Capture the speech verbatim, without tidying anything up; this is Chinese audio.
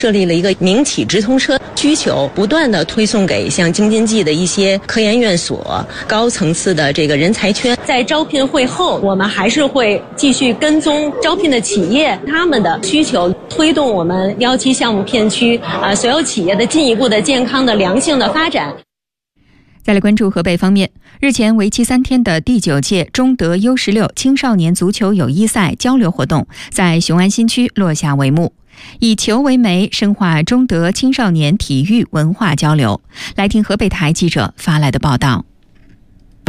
设立了一个民企直通车，需求不断的推送给像京津冀的一些科研院所、高层次的这个人才圈。在招聘会后，我们还是会继续跟踪招聘的企业他们的需求，推动我们幺七项目片区啊所有企业的进一步的健康的良性的发展。 再来关注河北方面，日前为期三天的第九届中德 U 十六 青少年足球友谊赛交流活动在雄安新区落下帷幕，以球为媒，深化中德青少年体育文化交流。来听河北台记者发来的报道。